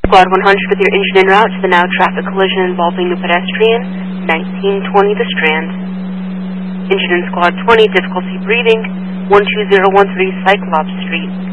Squad 100 with your engine en route to the now traffic collision involving a pedestrian, 1920 The Strand. Engine in Squad 20, difficulty breathing, 12013 Cyclops Street.